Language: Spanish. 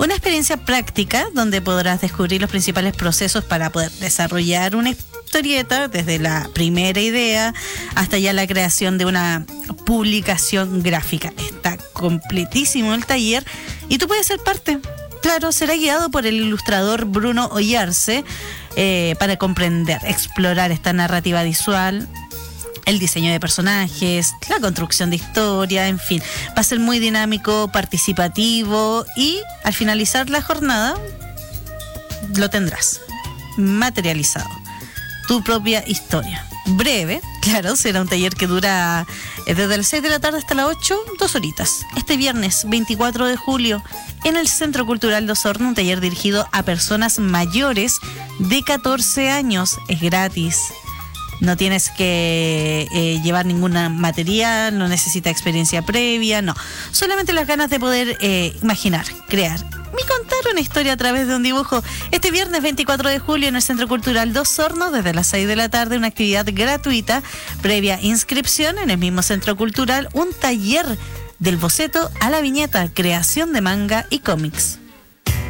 Una experiencia práctica donde podrás descubrir los principales procesos para poder desarrollar una historieta, desde la primera idea hasta ya la creación de una publicación gráfica. Está completísimo el taller y tú puedes ser parte. Claro, será guiado por el ilustrador Bruno Ollarse para comprender, explorar esta narrativa visual, el diseño de personajes, la construcción de historia, en fin. Va a ser muy dinámico, participativo y al finalizar la jornada lo tendrás materializado. Tu propia historia. Breve, claro, será un taller que dura desde las 6 de la tarde hasta las 8, 2 horitas. Este viernes 24 de julio en el Centro Cultural de Osorno, un taller dirigido a personas mayores de 14 años. Es gratis. No tienes que llevar ninguna material, no necesita experiencia previa, no. Solamente las ganas de poder imaginar, crear y contar una historia a través de un dibujo. Este viernes 24 de julio en el Centro Cultural de Osorno, desde las 6 de la tarde, una actividad gratuita, previa inscripción en el mismo Centro Cultural, un taller del boceto a la viñeta, creación de manga y cómics.